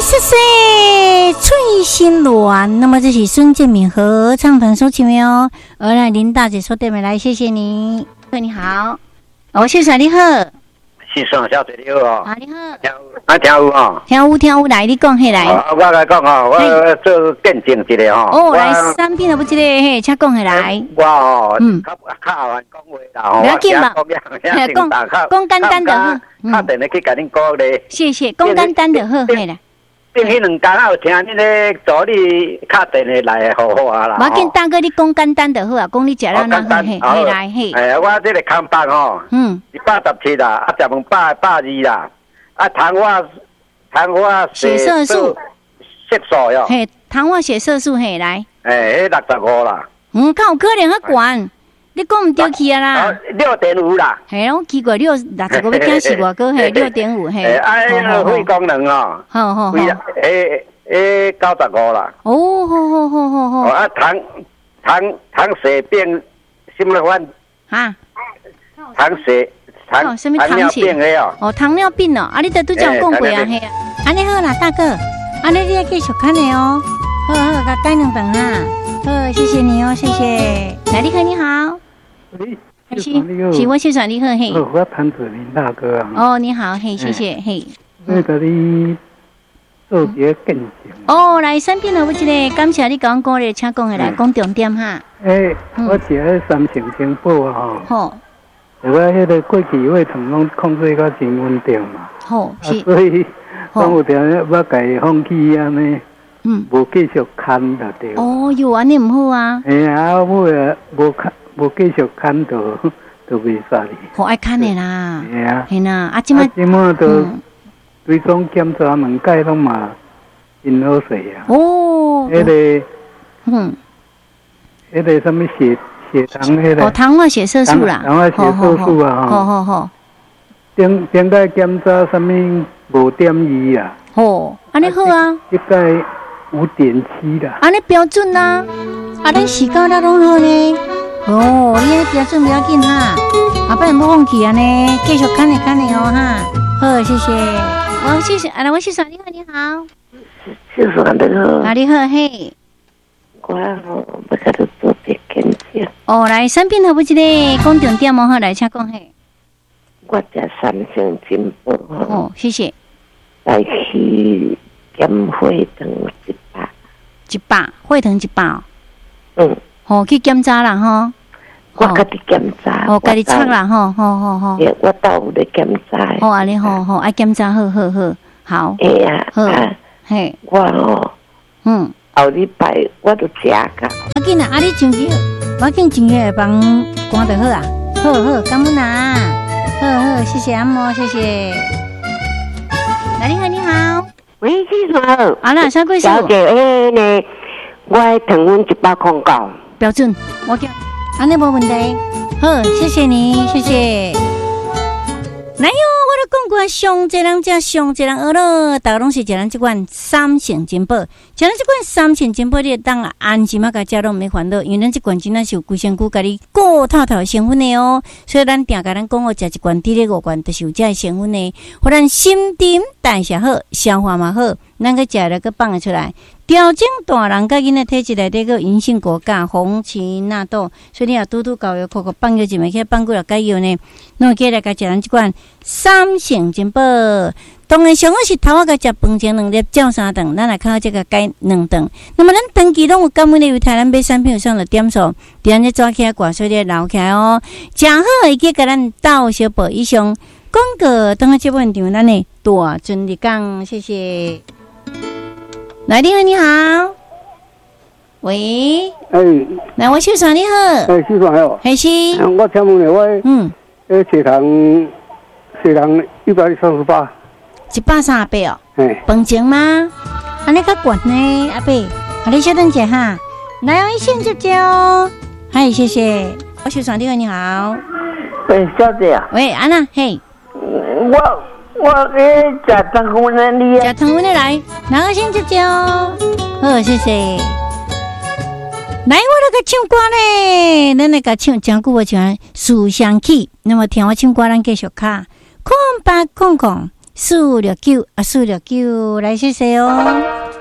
谢谢翠心鸾，那么这是孙建敏合唱团所唱的哦。而来林大姐说对没来，谢谢你。你好，谢谢你好。 先生小姐你好哦。 啊，你好。 听有哦。 听有来，你讲起来。 我来讲哦，我做见证一个哦。 来三片都不一个，嘿，请讲起来。 我哦，较后讲话啦， 不要紧嘛，讲简单就好。 打电话去甲恁讲咧。 谢谢，讲简单就好，嘿啦。 顶迄2天有听恁咧助理打电话来好好啊啦。 我见大哥你讲简单就好啊，讲你食了那好嘿，来嘿。 我这个康巴吼，117啦，食饭120啦，糖化血色素哟。 嘿，糖化血色素嘿来。 迄65啦。 较有可能较悬。你讲唔对去啊啦 ，6.5啦。 系咯，奇怪65要惊死我哥，嘿6.5嘿。 肺功能哦。 好。 95啦。 哦，好。 糖血病什么款？ 哈？ 什么糖尿病的哦？ 哦，糖尿病哦，你都这样讲过啊嘿。安尼好啦，大哥，安尼你要继续看的哦。好，甲改2顿哈。好，谢谢你哦，谢谢。来，你好，你好。是我先生你好嘿。 我潘子林大哥啊。 哦，你好嘿，谢谢嘿。 我甲你做一个见证。来3片好不一个，感谢你讲咧，请讲下来，讲重点哈。 我是迄三成金宝啊。 好。 我迄个过去胃疼拢控制到真稳定嘛。 好，是。 所以我有条我家放弃安尼。无继续看就对。 哟，安尼唔好啊。 无继续看就袂使哩。 好爱看的啦。 系啦， 即马都对总检查2届拢嘛真好势啊。迄个什么血糖迄个。 糖化血色素啦。 糖化血色素啊。 好。 顶届检查什么5.2啊。 安尼好啊。 一届5.7啦。 安尼标准啦。咱时间咱拢好呢。你迄标准不要紧哈，后摆唔好放弃啊呢，继续看你哦哈。好，谢谢。我谢谢，我谢谢你好，你好。 谢谢你好。 你好嘿。 我要甲你做一个见证。 来3片好不一个，讲重点哦，好来请讲嘿。 我食3成金宝。 谢谢。 来去减血糖100。 血糖100。去检查啦吼。 我家己检查。 家己测啦吼。好。 我倒有咧检查。 安尼好，爱检查好。好。好。嘿。 我后礼拜我都食噶。 紧啊！你上去，我紧上去帮关就好啊。好，感恩啊。好，谢谢阿嬷，谢谢。来，你好，你好。 喂，先生。 啦，啥贵小姐，呢，我糖温109。 标准，我叫，安尼无问题。好，谢谢你，谢谢。来哟，我都讲过，上济人食上济人学咯，大家拢是食咱这款3成金宝，食咱这款3成金宝，你当安心啊，甲食拢没烦恼，因为咱这款真正是有规身躯甲你固透透成分的哦，所以咱定甲咱讲哦，食一罐滴咧5罐，就是有这成分的，互咱心沉代谢好，消化嘛好，咱个食了个放得出来。调整大人甲囡仔体质内底个银杏果苷、红荠纳豆，所以你若拄搞药，口放药一枚去放几落解药呢？弄起来甲食咱即款3成金宝。当然上好是头仔甲食饭前2粒，照3顿，咱来靠这个改2顿。那么咱长期拢有感冒的，为台咱买产品有上的点数，别人抓起来挂水咧留起来哦。食好会记甲咱斗小宝以上广告，等下节目现场咱的大尊日讲，谢谢。来，你好，你好，喂，来，我秀爽你好， 秀爽好， 还是， 我请问我，血糖138，138 哦，饭前吗？安尼较悬呢，阿伯，你稍等一下哈，来，我先接接哦，嗨，谢谢，我秀爽你好，你好， 喂，小姐啊， 喂，安娜，嘿， 我食糖分的你啊， 食糖分的来，那我先接接哦，好，谢谢。来，我来个唱歌咧，咱来个唱，讲久我唱《思乡曲》。那么听我唱歌，咱继续卡。空白空空， 469，469，来谢谢哦。